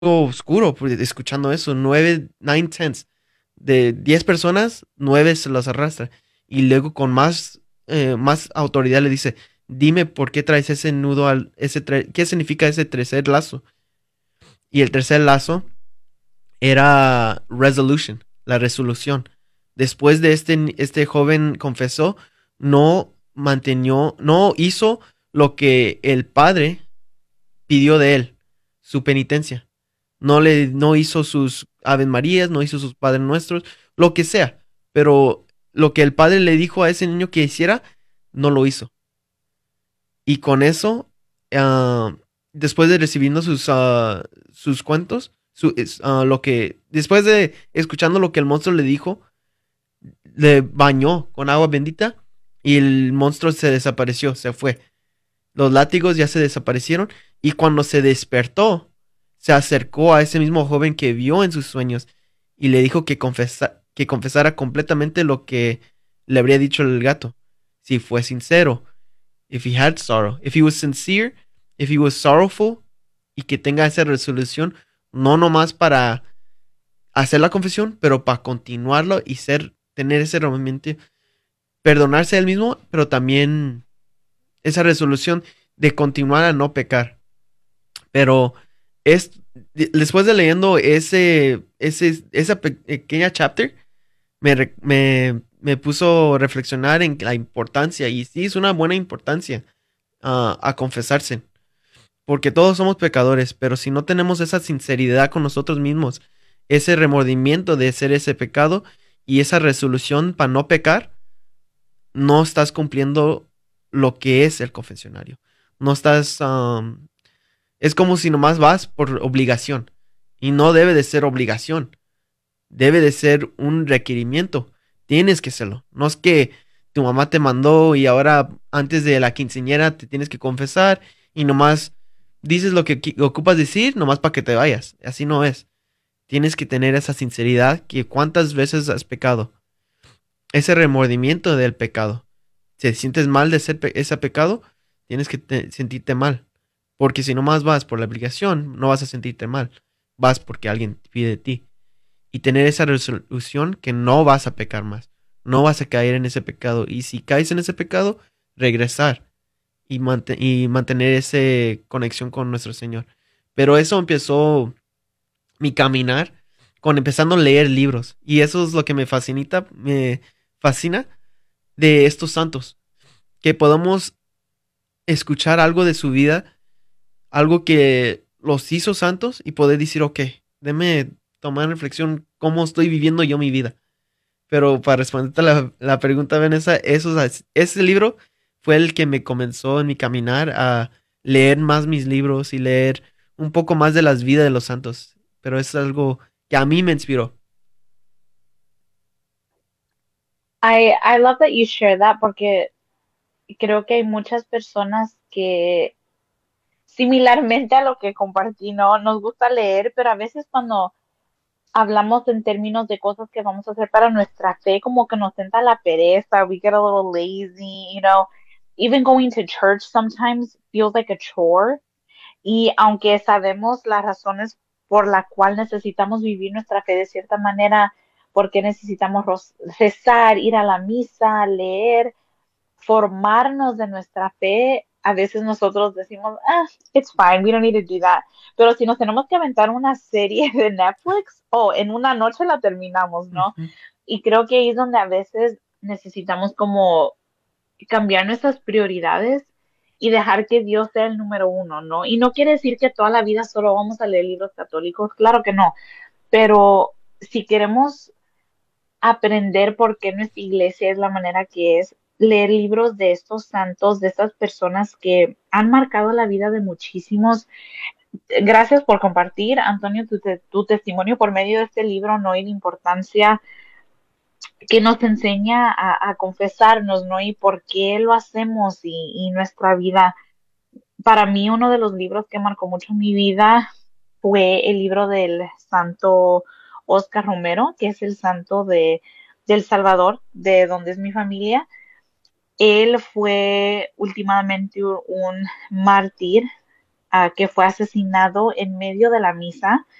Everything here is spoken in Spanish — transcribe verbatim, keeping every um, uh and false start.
oscuro pues, escuchando eso. Nueve, nine tenths. De diez personas, nueve se los arrastra. Y luego con más, eh, más autoridad le dice, dime por qué traes ese nudo al, ese tra- ¿qué significa ese tercer lazo? Y el tercer lazo era resolution, la resolución. Después de este, este joven confesó, no mantenió, no hizo lo que el padre pidió de él, su penitencia. No le, no hizo sus Ave Marías, no hizo sus Padres Nuestros, lo que sea. Pero lo que el padre le dijo a ese niño que hiciera, no lo hizo. Y con eso, ah, después de recibiendo sus, ah, sus cuentos, su- es, ah, lo que, después de escuchando lo que el monstruo le dijo, le bañó con agua bendita y el monstruo se desapareció, se fue. Los látigos ya se desaparecieron y cuando se despertó, se acercó a ese mismo joven que vio en sus sueños y le dijo que, confesa- que confesara completamente lo que le habría dicho el gato. Si fue sincero, if he had sorrow, if he was sincere, if he was sorrowful, y que tenga esa resolución, no nomás para hacer la confesión, pero para continuarlo y ser, tener ese realmente, perdonarse a él mismo, pero también esa resolución de continuar a no pecar. Pero es después de leyendo ese, ese esa pequeña chapter, me, re- me, me puso a reflexionar en la importancia, y sí, es una buena importancia uh, a confesarse, porque todos somos pecadores, pero si no tenemos esa sinceridad con nosotros mismos, ese remordimiento de hacer ese pecado y esa resolución para no pecar, no estás cumpliendo lo que es el confesionario. No estás um, es como si nomás vas por obligación. Y no debe de ser obligación. Debe de ser un requerimiento. Tienes que hacerlo. No es que tu mamá te mandó y ahora antes de la quinceañera te tienes que confesar y nomás dices lo que qui- ocupas decir nomás para que te vayas. Así no es. Tienes que tener esa sinceridad que cuántas veces has pecado. Ese remordimiento del pecado. Si te sientes mal de ser pe- ese pecado, tienes que te- sentirte mal. Porque si nomás vas por la obligación, no vas a sentirte mal. Vas porque alguien te pide de ti. Y tener esa resolución que no vas a pecar más. No vas a caer en ese pecado. Y si caes en ese pecado, regresar y, mante- y mantener esa conexión con nuestro Señor. Pero eso empezó mi caminar con empezando a leer libros. Y eso es lo que me fascina, me fascina de estos santos. Que podamos escuchar algo de su vida, algo que los hizo santos y poder decir, ok, déme tomar en reflexión cómo estoy viviendo yo mi vida. Pero para responderte a la, la pregunta, Vanessa, eso, ese libro fue el que me comenzó en mi caminar a leer más mis libros y leer un poco más de las vidas de los santos. Pero es algo que a mí me inspiró. I, I love that you share that porque creo que hay muchas personas que similarmente a lo que compartí, ¿no? Nos gusta leer, pero a veces cuando hablamos en términos de cosas que vamos a hacer para nuestra fe, como que nos tenta la pereza, we get a little lazy, you know. Even going to church sometimes feels like a chore. Y aunque sabemos las razones por la cual necesitamos vivir nuestra fe de cierta manera, porque necesitamos rezar, ir a la misa, leer, formarnos de nuestra fe, a veces nosotros decimos, ah, it's fine, we don't need to do that. Pero si nos tenemos que aventar una serie de Netflix, o oh, en una noche la terminamos, ¿no? Ujú. Y creo que ahí es donde a veces necesitamos como cambiar nuestras prioridades y dejar que Dios sea el número uno, ¿no? Y no quiere decir que toda la vida solo vamos a leer libros católicos, claro que no, pero si queremos aprender por qué nuestra iglesia es la manera que es, leer libros de estos santos, de estas personas que han marcado la vida de muchísimos. Gracias por compartir, Antonio, tu, te tu testimonio por medio de este libro, ¿no? Y la importancia que nos enseña a, a confesarnos, ¿no? Y por qué lo hacemos y, y nuestra vida. Para mí, uno de los libros que marcó mucho mi vida fue el libro del santo Oscar Romero, que es el santo de, de El Salvador, de donde es mi familia. Él fue últimamente un mártir ah, que fue asesinado en medio de la misa